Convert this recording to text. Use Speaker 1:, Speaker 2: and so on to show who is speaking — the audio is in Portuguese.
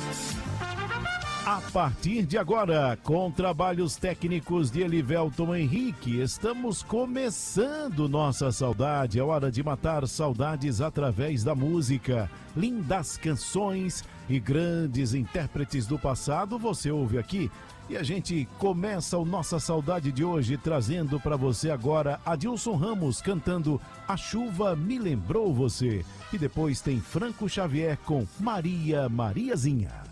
Speaker 1: A partir de agora, com trabalhos técnicos de Elivelton Henrique, estamos começando Nossa Saudade. É hora de matar saudades através da música. Lindas canções e grandes intérpretes do passado você ouve aqui. E a gente começa o Nossa Saudade de hoje trazendo para você agora Adilson Ramos cantando A Chuva Me Lembrou Você. E depois tem Franco Xavier com Maria Mariazinha.